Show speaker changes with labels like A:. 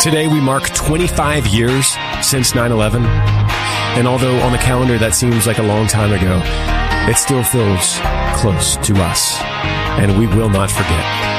A: Today we mark 25 years since 9/11, and although on the calendar that seems like a long time ago, it still feels close to us, and we will not forget.